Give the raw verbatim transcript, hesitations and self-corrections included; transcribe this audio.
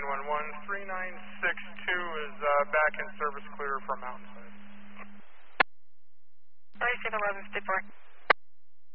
nine one one. three nine six two is uh, back in service clear from Mountainside. thirty-seven eleven, stay four.